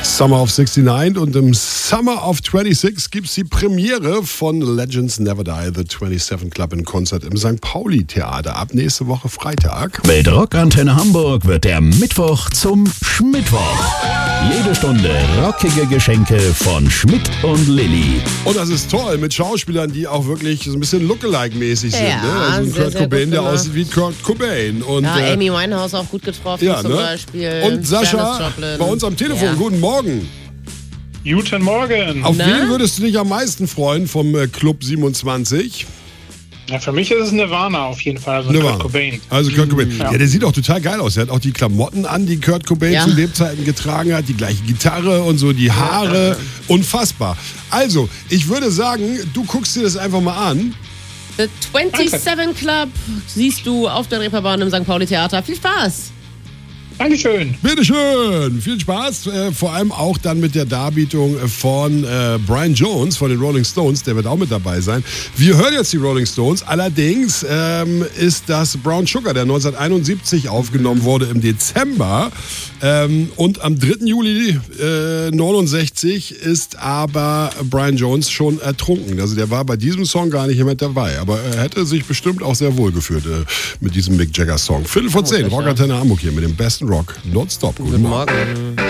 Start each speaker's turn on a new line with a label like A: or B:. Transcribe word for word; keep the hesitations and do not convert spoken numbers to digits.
A: Summer of sixty-nine und im Summer of twenty-six gibt es die Premiere von Legends Never Die, The twenty-seven Club in Konzert im Sankt Pauli Theater ab nächste Woche Freitag.
B: Mit Rockantenne Hamburg wird der Mittwoch zum Schmittwoch. Jede Stunde rockige Geschenke von Schmidt und Lilly.
A: Und das ist toll mit Schauspielern, die auch wirklich so ein bisschen Lookalike-mäßig sind.
C: Ja,
A: Ne? Also ein
C: sehr,
A: Kurt
C: sehr
A: Cobain,
C: gut
A: der
C: gemacht.
A: aussieht wie Kurt Cobain. Und,
C: Ja,
A: äh,
C: Amy Winehouse auch gut getroffen
A: ja,
C: zum
A: ne?
C: Beispiel.
A: Und Sascha
C: Janis Joplin.
A: bei uns am Telefon.
C: Ja.
A: Guten Morgen.
D: Guten Morgen.
A: Auf
C: Na?
A: wen würdest du dich am meisten freuen vom äh, Club siebenundzwanzig?
D: Ja, für mich ist es Nirvana auf jeden Fall, also
A: Nirvana.
D: Kurt Cobain.
A: Also Kurt Cobain. Ja.
D: Ja.
A: der sieht auch total geil aus. Er hat auch die Klamotten an, die Kurt Cobain
C: Ja.
A: zu Lebzeiten getragen hat, die gleiche Gitarre und so, die Haare. Unfassbar. Also, ich würde sagen, du guckst dir das einfach mal an.
C: The twenty-seven Club siehst du auf der Reeperbahn im Sankt Pauli Theater. Viel Spaß!
D: Dankeschön.
A: Bitteschön, viel Spaß. Äh, vor allem auch dann mit der Darbietung von äh, Brian Jones von den Rolling Stones. Der wird auch mit dabei sein. Wir hören jetzt die Rolling Stones. Allerdings ähm, ist das Brown Sugar, der neunzehnhunderteinundsiebzig aufgenommen wurde im Dezember. Ähm, und am dritten Juli äh, neunundsechzig ist aber Brian Jones schon ertrunken. Also der war bei diesem Song gar nicht mehr mit dabei. Aber er hätte sich bestimmt auch sehr wohl gefühlt äh, mit diesem Mick Jagger Song. Viertel vor zehn, Rockantenne Hamburg hier mit dem besten Rock nonstop. Guten,
C: Guten
A: Morgen.
C: Morgen.